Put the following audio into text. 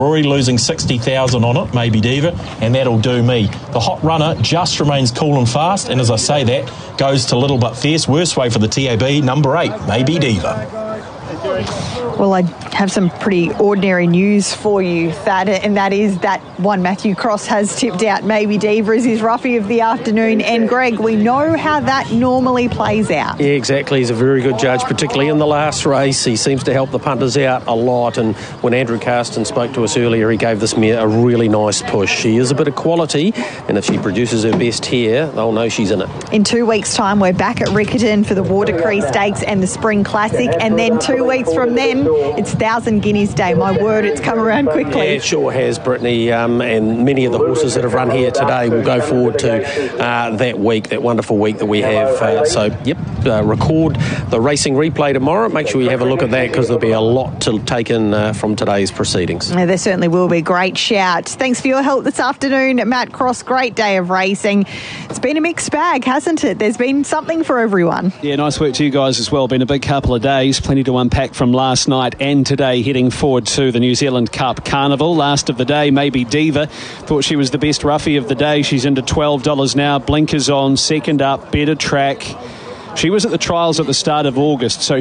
Already losing 60,000 on it, Maybe Diva, and that'll do me. The hot runner just remains cool and fast, and as I say that, goes to Little But Fierce. Worst way for the TAB, number 8, Maybe Diva. Well, I have some pretty ordinary news for you, Thad, and that is that one Matthew Cross has tipped out Maybe Diva as his roughie of the afternoon. And Greg, we know how that normally plays out. Yeah, exactly. He's a very good judge, particularly in the last race. He seems to help the punters out a lot. And when Andrew Carston spoke to us earlier, he gave this mare a really nice push. She is a bit of quality, and if she produces her best here, they'll know she's in it. In 2 weeks' time, we're back at Riccarton for the Watercree Stakes and the Spring Classic. And then 2 weeks from then, it's 1,000 Guineas Day. My word, it's come around quickly. Yeah, it sure has, Brittany. And many of the horses that have run here today will go forward to that week, that wonderful week that we have. Record the racing replay tomorrow. Make sure you have a look at that because there'll be a lot to take in from today's proceedings. Yeah, there certainly will be. Great shout. Thanks for your help this afternoon, Matt Cross. Great day of racing. It's been a mixed bag, hasn't it? There's been something for everyone. Yeah, nice work to you guys as well. Been a big couple of days. Plenty to unpack from last night and today, heading forward to the New Zealand Cup Carnival. Last of the day, Maybe Diva. Thought she was the best roughie of the day. She's into $12 now. Blinkers on, second up, better track. She was at the trials at the start of August, so